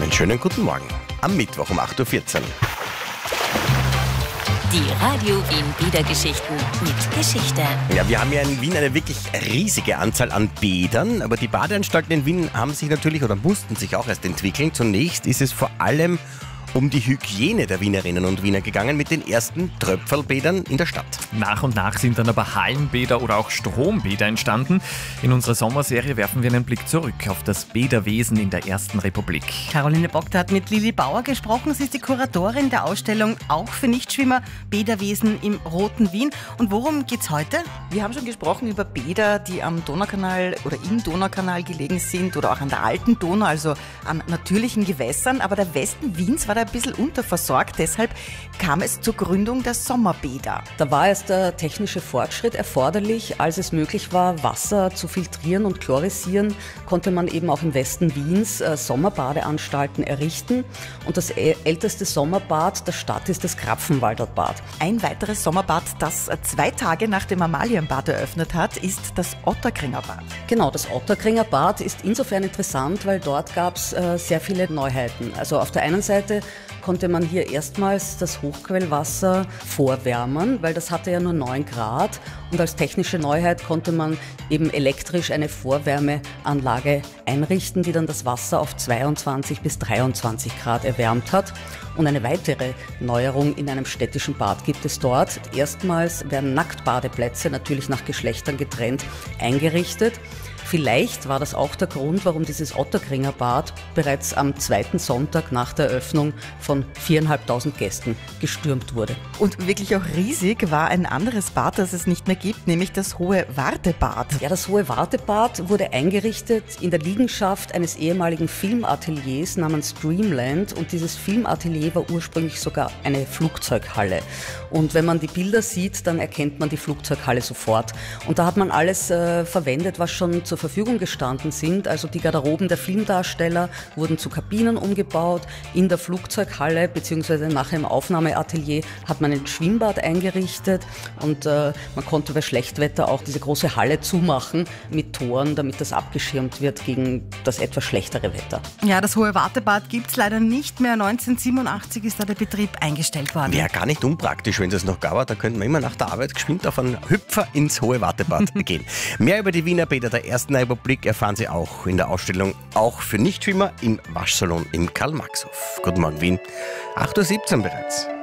Einen schönen guten Morgen. Am Mittwoch um 8.14 Uhr. Die Radio Wien Bädergeschichten mit Geschichte. Ja, wir haben ja in Wien eine wirklich riesige Anzahl an Bädern, aber die Badeanstalten in Wien haben sich natürlich oder mussten sich auch erst entwickeln. Zunächst ist es vor allem um die Hygiene der Wienerinnen und Wiener gegangen mit den ersten Tröpfelbädern in der Stadt. Nach und nach sind dann aber Hallenbäder oder auch Strombäder entstanden. In unserer Sommerserie werfen wir einen Blick zurück auf das Bäderwesen in der Ersten Republik. Caroline Bockter hat mit Lili Bauer gesprochen. Sie ist die Kuratorin der Ausstellung Auch für Nichtschwimmer Bäderwesen im Roten Wien. Und worum geht's heute? Wir haben schon gesprochen über Bäder, die am Donaukanal oder im Donaukanal gelegen sind oder auch an der alten Donau, also an natürlichen Gewässern. Aber der Westen Wiens war da ein bisschen unterversorgt, deshalb kam es zur Gründung der Sommerbäder. Da war erst der technische Fortschritt erforderlich. Als es möglich war, Wasser zu filtrieren und chlorisieren, konnte man eben auch im Westen Wiens Sommerbadeanstalten errichten. Und das älteste Sommerbad der Stadt ist das Krapfenwalderbad. Ein weiteres Sommerbad, das 2 Tage nach dem Amalienbad eröffnet hat, ist das Ottakringer Bad. Genau, das Ottakringer Bad ist insofern interessant, weil dort gab es sehr viele Neuheiten. Also auf der einen Seite konnte man hier erstmals das Hochquellwasser vorwärmen, weil das hatte ja nur 9 Grad. Und als technische Neuheit konnte man eben elektrisch eine Vorwärmeanlage einrichten, die dann das Wasser auf 22 bis 23 Grad erwärmt hat. Und eine weitere Neuerung in einem städtischen Bad gibt es dort. Erstmals werden Nacktbadeplätze, natürlich nach Geschlechtern getrennt, eingerichtet. Vielleicht war das auch der Grund, warum dieses Ottakringer Bad bereits am 2. Sonntag nach der Eröffnung von 4.500 Gästen gestürmt wurde. Und wirklich auch riesig war ein anderes Bad, das es nicht mehr gibt, nämlich das Hohe Wartebad. Ja, das Hohe Wartebad wurde eingerichtet in der Liegenschaft eines ehemaligen Filmateliers namens Dreamland. Und dieses Filmatelier war ursprünglich sogar eine Flugzeughalle. Und wenn man die Bilder sieht, dann erkennt man die Flugzeughalle sofort. Und da hat man alles verwendet, was schon zur Verfügung gestanden sind. Also die Garderoben der Filmdarsteller wurden zu Kabinen umgebaut. In der Flugzeughalle bzw. nachher im Aufnahmeatelier hat man ein Schwimmbad eingerichtet und man konnte bei Schlechtwetter auch diese große Halle zumachen mit Toren, damit das abgeschirmt wird gegen das etwas schlechtere Wetter. Ja, das Hohe Wartebad gibt es leider nicht mehr. 1987 ist da der Betrieb eingestellt worden. Wäre gar nicht unpraktisch, wenn es noch gab. Da könnten wir immer nach der Arbeit geschwind auf einen Hüpfer ins Hohe Wartebad gehen. Mehr über die Wiener Bäder der Ersten Republik erfahren Sie auch in der Ausstellung Auch für Nichtschwimmer im Waschsalon im Karl-Marx-Hof. Guten Morgen Wien, 8.17 Uhr bereits.